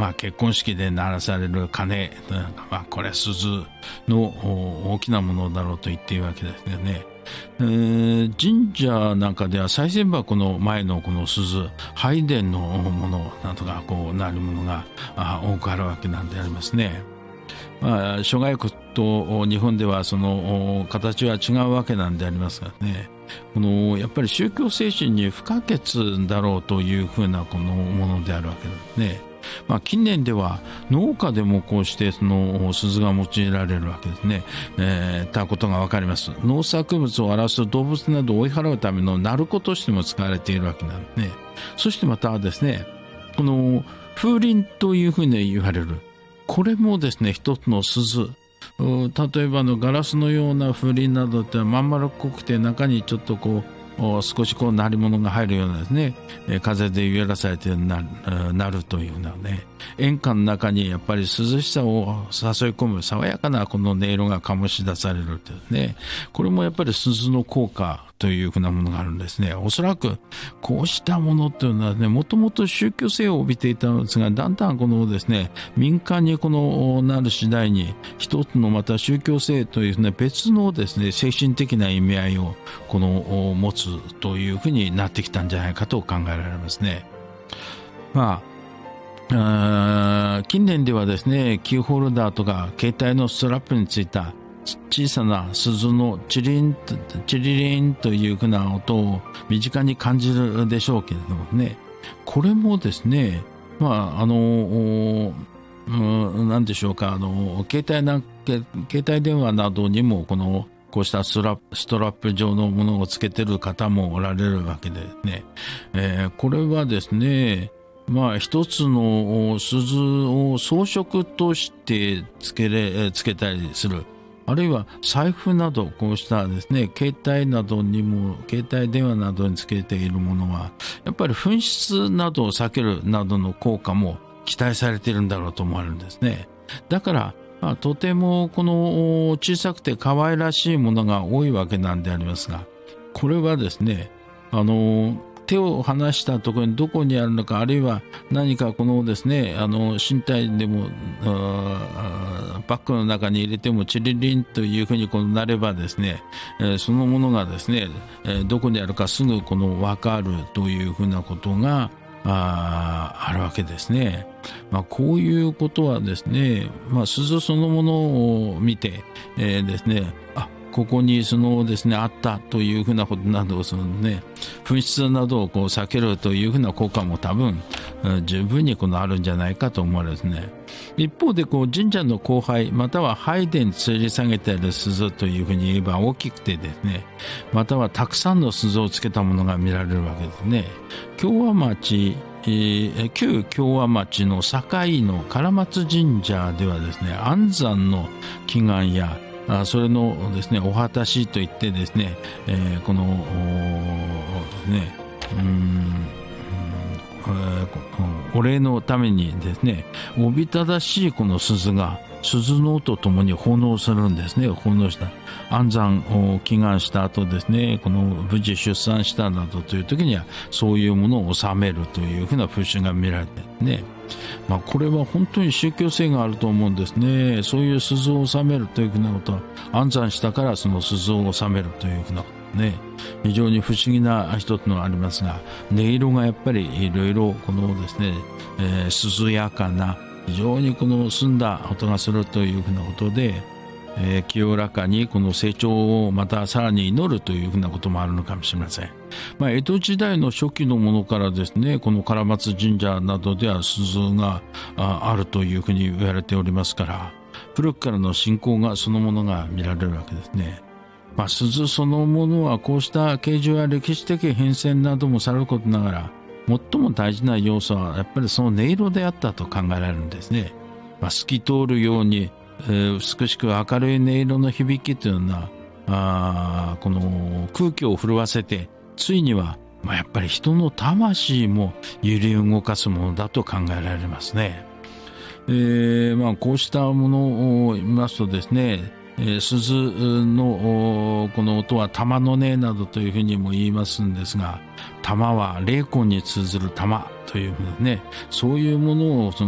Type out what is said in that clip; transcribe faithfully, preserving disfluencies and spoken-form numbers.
まあ、結婚式で鳴らされる鐘、まあ、これは鈴の大きなものだろうと言っているわけですよね。えー、神社なんかでは賽銭箱の前のこの鈴、拝殿のものなどがこうなるものが多くあるわけなんでありますね。まあ、諸外国と日本ではその形は違うわけなんでありますがね、このやっぱり宗教精神に不可欠だろうというふうなこのものであるわけですね。まあ、近年では農家でもこうしてその鈴が用いられるわけですね、えー、たことが分かります。農作物を荒らす動物などを追い払うための鳴子としても使われているわけなんですね。そしてまたですね、この風鈴というふうに言われる、これもですね一つの鈴、例えばのガラスのような風鈴などってまん丸っこくて中にちょっとこう少しこう鳴り物が入るようなですね、風で揺らされてなる、なるというようなね、演歌の中にやっぱり涼しさを誘い込む爽やかなこの音色が醸し出されるというね、これもやっぱり鈴の効果というふうなものがあるんですね。おそらくこうしたものというのはね、もともと宗教性を帯びていたのですが、だんだんこのですね、民間にこのなる次第に一つのまた宗教性という、ね、別のですね精神的な意味合いをこの持つというふうになってきたんじゃないかと考えられますね。まあ、あ近年ではですね、キーホルダーとか携帯のストラップについた小さな鈴のチリンチリリンというふうな音を身近に感じるでしょうけれどもね、これもですね、まああの何でしょうか、あの携帯な携帯電話などにもこのこうしたストラップ、ストラップ状のものをつけてる方もおられるわけでね、えー、これはですね、まあ、一つの鈴を装飾としてつけれ、つけたりする、あるいは財布などこうしたですね、携帯などにも携帯電話などにつけているものはやっぱり紛失などを避けるなどの効果も期待されているんだろうと思われるんですね。だからまあ、とてもこの小さくて可愛らしいものが多いわけなんでありますが、これはですね、あの手を離したところにどこにあるのか、あるいは何かこのですね、あの身体でもバッグの中に入れてもチリリンというふうにこうなればですね、えー、そのものがですね、えー、どこにあるかすぐこの分かるというふうなことがあ, あるわけですね。まあ、こういうことはですね、まあ、鈴そのものを見て、えー、ですね、あ、ここにそのですねあったというふうなことなどをそのね、紛失などをこう避けるというふうな効果も多分、うん、十分にこのあるんじゃないかと思われますね。一方でこう神社の後拝または拝殿に吊り下げてある鈴というふうに言えば大きくてですね、またはたくさんの鈴をつけたものが見られるわけですね。京和町、えー、旧京和町の堺の唐松神社ではですね、安産の祈願やあそれのですねお旗しといってですね、えー、このねうんお礼のためにですね、おびただしいこの鈴が鈴の音とともに奉納するんですね。奉納した安産を祈願した後ですね、この無事出産したなどという時にはそういうものを納めるというふうな風習が見られてね、まあ、これは本当に宗教性があると思うんですね。そういう鈴を納めるというふうなことは、安産したからその鈴を納めるというふうなことね、非常に不思議な一つのがありますが、音色がやっぱりいろいろこのですね、えー、涼やかな非常にこの澄んだ音がするというふうなことで、えー、清らかにこの成長をまたさらに祈るというふうなこともあるのかもしれません。まあ、江戸時代の初期のものからですね、この唐松神社などでは鈴が あ, あるというふうに言われておりますから、古くからの信仰がそのものが見られるわけですね。まあ、鈴そのものはこうした形状や歴史的変遷などもされることながら、最も大事な要素はやっぱりその音色であったと考えられるんですね。まあ、透き通るように、えー、美しく明るい音色の響きというのはあこの空気を震わせて、ついには、まあ、やっぱり人の魂も揺り動かすものだと考えられますね。えーまあ、こうしたものを見ますとですね、えー、鈴のこの音は玉の音などというふうにも言いますんですが、玉は霊魂に通ずる玉というね、そういうものをその